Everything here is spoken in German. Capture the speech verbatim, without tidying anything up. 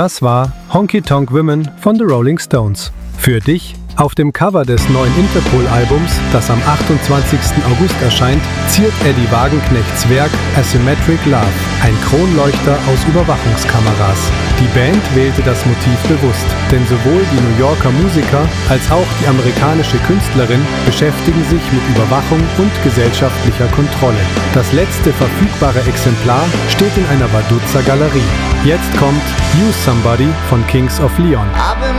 Das war Honky Tonk Women von The Rolling Stones. Für dich auf dem Cover des neuen Interpol-Albums, das am achtundzwanzigsten August erscheint, ziert Eddie Wagenknechts Werk Asymmetric Love, ein Kronleuchter aus Überwachungskameras. Die Band wählte das Motiv bewusst, denn sowohl die New Yorker Musiker als auch die amerikanische Künstlerin beschäftigen sich mit Überwachung und gesellschaftlicher Kontrolle. Das letzte verfügbare Exemplar steht in einer Vaduzza Galerie. Jetzt kommt Use Somebody von Kings of Leon.